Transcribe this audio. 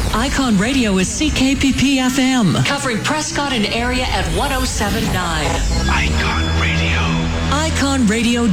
Icon Radio is CKPP FM, covering Prescott and area at 107.9. Icon Radio. Icon Radio.